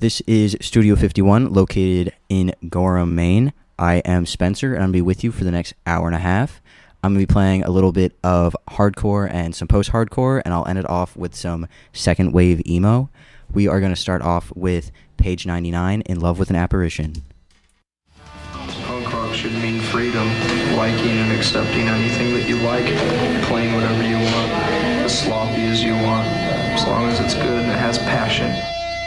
This is Studio 51, located in Gorham, Maine. I am Spencer, and I'm going to be with you for the next hour and a half. I'm going to be playing a little bit of hardcore and some post-hardcore, and I'll end it off with some second wave emo. We are going to start off with Page 99, In Love with an Apparition. Punk rock should mean freedom, liking and accepting anything that you like, playing whatever you want, as sloppy as you want, as long as it's good and it has passion.